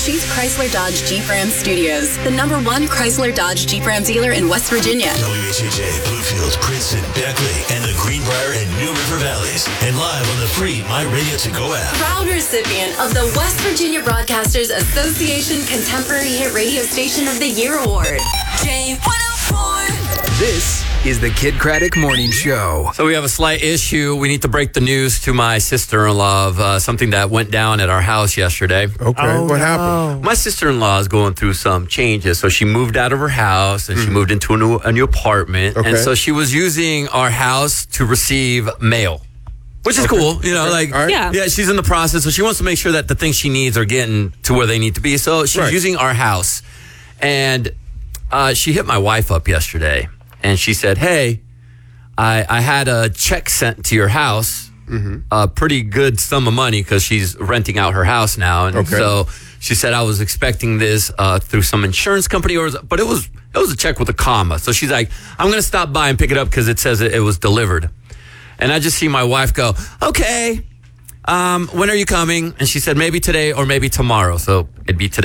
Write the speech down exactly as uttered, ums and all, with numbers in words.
She's Chrysler Dodge Jeep Ram Studios, the number one Chrysler Dodge Jeep Ram dealer in West Virginia. W H H A, Bluefield, Princeton, Beckley, and the Greenbrier and New River Valleys. And live on the free My Radio To Go app. Proud recipient of the West Virginia Broadcasters Association Contemporary Hit Radio Station of the Year Award. J one oh four. This is the Kid Craddock Morning Show. So we have a slight issue. We need to break the news to my sister-in-law of uh, something that went down at our house yesterday. Okay, Oh, what no. happened? My sister-in-law is going through some changes. So she moved out of her house and she moved into a new, a new apartment. Okay. And so she was using our house to receive mail, which is cool. You know, like, All right. Yeah. yeah, she's in the process. So she wants to make sure that the things she needs are getting to where they need to be. So she's Right. using our house. And uh, she hit my wife up yesterday. And she said, hey, I, I had a check sent to your house, a pretty good sum of money because she's renting out her house now. And Okay. so she said, I was expecting this uh, through some insurance company, or but it was it was a check with a comma. So she's like, I'm going to stop by and pick it up because it says it, it was delivered. And I just see my wife go, okay, um, when are you coming? And she said, maybe today or maybe tomorrow. So it'd be today.